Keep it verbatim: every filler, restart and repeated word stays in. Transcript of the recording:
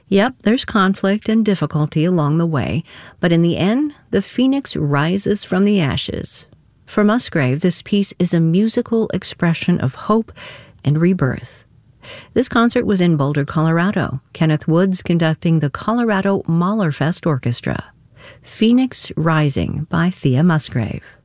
Yep, there's conflict and difficulty along the way, but in the end, the phoenix rises from the ashes. For Musgrave, this piece is a musical expression of hope and rebirth. This concert was in Boulder, Colorado. Kenneth Woods conducting the Colorado Mahlerfest Orchestra. Phoenix Rising by Thea Musgrave.